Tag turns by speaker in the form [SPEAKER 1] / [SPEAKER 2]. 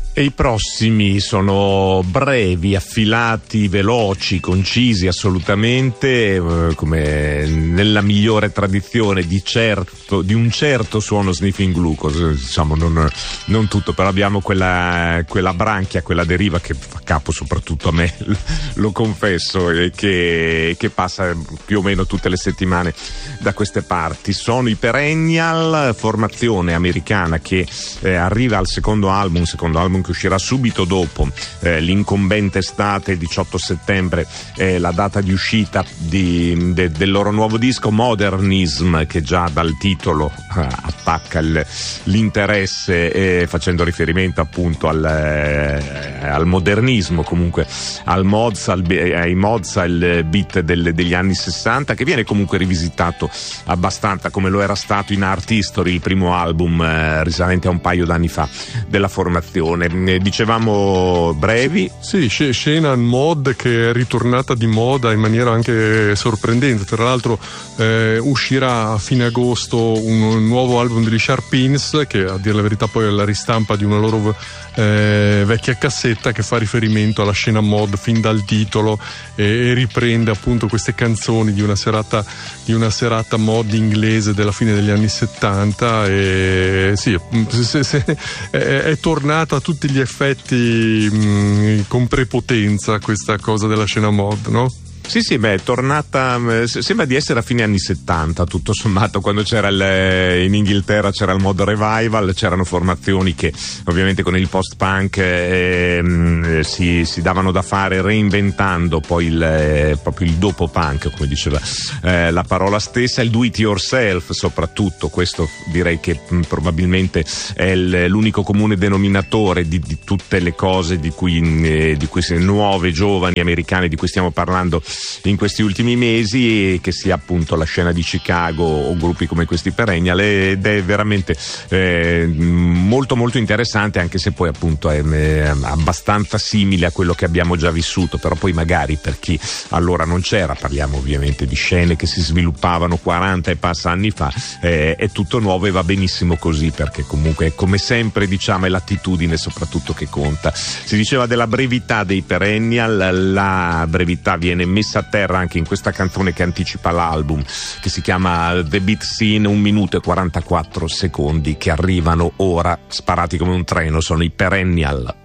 [SPEAKER 1] E i prossimi sono brevi, affilati, veloci, concisi assolutamente, come nella migliore tradizione di un certo suono Sniffing Glucose, diciamo non tutto, però abbiamo quella branchia, quella deriva che fa capo soprattutto a me, lo confesso, e che passa più o meno tutte le settimane da queste parti. Sono i Perennial, formazione americana che arriva al secondo album che uscirà subito dopo l'incombente estate, il 18 settembre la data di uscita del loro nuovo disco Modernism, che già dal titolo attacca l'interesse, facendo riferimento appunto al modernismo, comunque ai mods, al beat degli anni 60, che viene comunque rivisitato abbastanza, come lo era stato in Art History, il primo album risalente a un paio d'anni fa della formazione. Dicevamo brevi.
[SPEAKER 2] Sì, scena mod che è ritornata di moda in maniera anche sorprendente. Tra l'altro uscirà a fine agosto un nuovo album degli Sharpins, che a dire la verità poi è la ristampa di una loro vecchia cassetta, che fa riferimento alla scena mod fin dal titolo e riprende appunto queste canzoni di una serata mod inglese della fine degli anni 70, e sì, è tornata a tutti gli effetti con prepotenza questa cosa della scena mod, no?
[SPEAKER 1] Sì, è tornata, sembra di essere a fine anni 70 tutto sommato, quando c'era in Inghilterra c'era il mod revival, c'erano formazioni che ovviamente con il post-punk si davano da fare, reinventando poi proprio il dopo punk, come diceva la parola stessa, il do it yourself soprattutto. Questo direi che probabilmente è l'unico comune denominatore di tutte le cose di queste nuove giovani americane di cui stiamo parlando in questi ultimi mesi, che sia appunto la scena di Chicago o gruppi come questi Perennial, ed è veramente molto molto interessante, anche se poi appunto è abbastanza simile a quello che abbiamo già vissuto, però poi magari per chi allora non c'era, parliamo ovviamente di scene che si sviluppavano 40 e passa anni fa, è tutto nuovo e va benissimo così, perché comunque come sempre diciamo è l'attitudine soprattutto che conta. Si diceva della brevità dei Perennial, la brevità viene messa a terra anche in questa canzone che anticipa l'album, che si chiama The Beat Scene, 1 minuto e 44 secondi che arrivano ora sparati come un treno. Sono i Perennial.